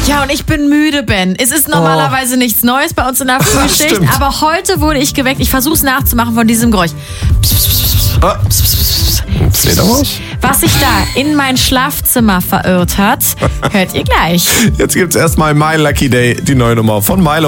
Ja, und ich bin müde, Ben. Es ist normalerweise nichts Neues bei uns in der Frühschicht, aber heute wurde ich geweckt. Ich versuche es nachzumachen von diesem Geräusch. Was sich da in mein Schlafzimmer verirrt hat, hört ihr gleich. Jetzt gibt's erstmal My Lucky Day, die neue Nummer von Milo.